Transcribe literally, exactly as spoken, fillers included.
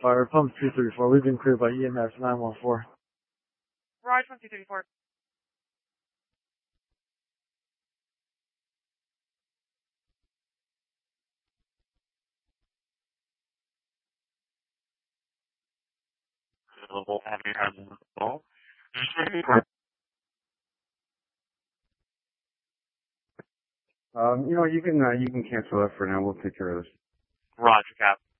Fire pump two thirty-four. We've been cleared by E M S nine one four. Roger, one two three four. Available at your house on the call. Um, you know, you can uh, you can cancel that for now. We'll take care of this. Roger, Cap.